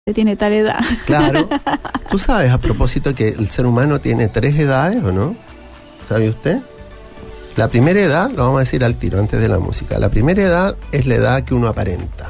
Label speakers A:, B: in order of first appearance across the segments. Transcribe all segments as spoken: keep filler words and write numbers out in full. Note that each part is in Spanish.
A: tiene tal edad.
B: Claro. Tú sabes, a propósito, que el ser humano tiene tres edades, ¿o no? ¿Sabe usted? La primera edad, lo vamos a decir al tiro, antes de la música. La primera edad es la edad que uno aparenta.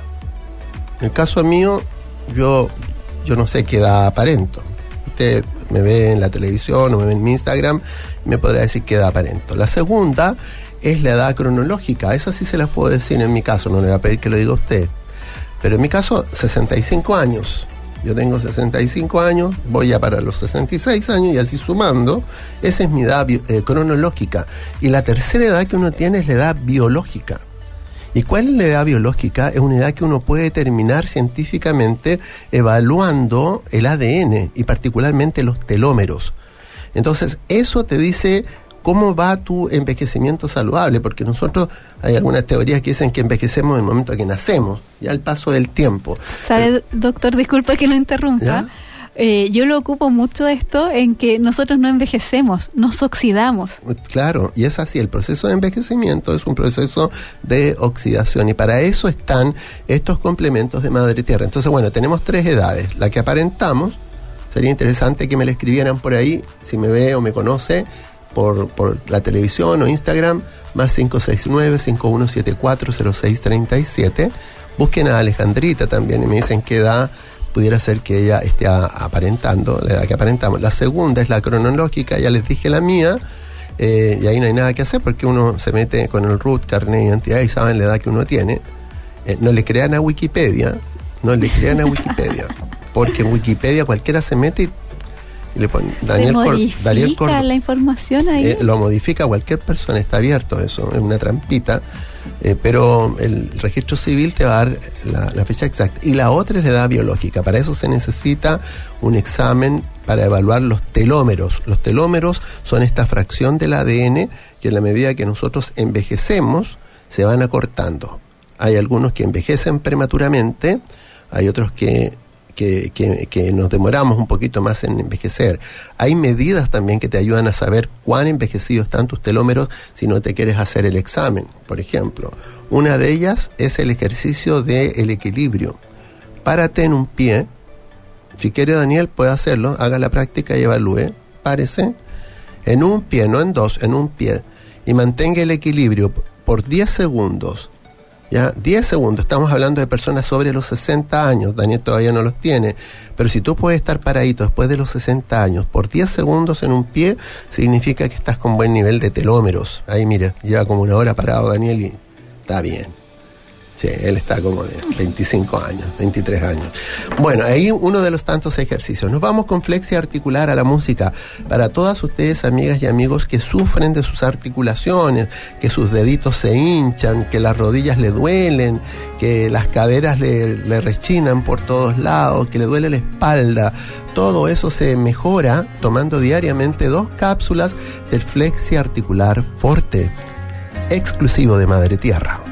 B: En el caso mío, yo, yo no sé qué edad aparento. Usted me ve en la televisión o me ve en mi Instagram, me podrá decir qué edad aparento. La segunda es la edad cronológica. Esa sí se la puedo decir en mi caso, no le voy a pedir que lo diga usted. Pero en mi caso, sesenta y cinco años. Yo tengo sesenta y cinco años, voy ya para los sesenta y seis años y así sumando, esa es mi edad eh, cronológica. Y la tercera edad que uno tiene es la edad biológica. ¿Y cuál es la edad biológica? Es una edad que uno puede determinar científicamente evaluando el A D N y particularmente los telómeros. Entonces, eso te dice cómo va tu envejecimiento saludable, porque nosotros, hay algunas teorías que dicen que envejecemos en el momento que nacemos, ya al paso del tiempo.
A: ¿Sabe,
B: El,
A: doctor? Disculpa que lo interrumpa. Eh, yo lo ocupo mucho esto en que nosotros no envejecemos, nos oxidamos.
B: Claro, y es así, el proceso de envejecimiento es un proceso de oxidación, y para eso están estos complementos de Madre Tierra. Entonces, bueno, tenemos tres edades. La que aparentamos, sería interesante que me la escribieran por ahí, si me ve o me conoce, Por, por la televisión o Instagram, más cinco seis nueve, cinco uno siete cuatro, cero seis tres siete. Busquen a Alejandrita también y me dicen qué edad pudiera ser que ella esté aparentando, la edad que aparentamos. La segunda es la cronológica, ya les dije la mía, eh, y ahí no hay nada que hacer porque uno se mete con el root, carnet, identidad y saben la edad que uno tiene. Eh, no le crean a Wikipedia, no le crean a Wikipedia, porque en Wikipedia cualquiera se mete y Y le pone, Daniel
A: ¿Se modifica
B: Cor, Daniel Cor,
A: la información ahí?
B: Eh, lo modifica cualquier persona, está abierto eso, es una trampita, eh, pero el registro civil te va a dar la, la fecha exacta. Y la otra es la edad biológica. Para eso se necesita un examen para evaluar los telómeros. Los telómeros son esta fracción del A D N que en la medida que nosotros envejecemos se van acortando. Hay algunos que envejecen prematuramente, hay otros que Que, que, que nos demoramos un poquito más en envejecer. Hay medidas también que te ayudan a saber cuán envejecidos están tus telómeros si no te quieres hacer el examen. Por ejemplo, una de ellas es el ejercicio del equilibrio. Párate en un pie. Si quiere, Daniel, puede hacerlo. Haga la práctica y evalúe. Párese en un pie, no en dos, en un pie. Y mantenga el equilibrio por diez segundos. Ya, diez segundos, estamos hablando de personas sobre los sesenta años, Daniel todavía no los tiene, pero si tú puedes estar paradito después de los sesenta años por diez segundos en un pie, significa que estás con buen nivel de telómeros. Ahí mira, lleva como una hora parado Daniel y está bien. Sí, él está como de veinticinco años, veintitrés años. Bueno, ahí uno de los tantos ejercicios. Nos vamos con flexi articular a la música. Para todas ustedes, amigas y amigos, que sufren de sus articulaciones, que sus deditos se hinchan, que las rodillas le duelen, que las caderas le, le rechinan por todos lados, que le duele la espalda. Todo eso se mejora tomando diariamente dos cápsulas del flexi articular forte, exclusivo de Madre Tierra.